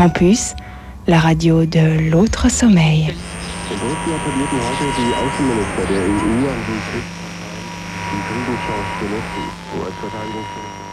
Campus, la radio de l'autre sommeil. In Brüssel appellierten heute die Außenminister der EU an die Kriegsparteien, die Friedenschance zu nutzen. US-Verteidigungsminister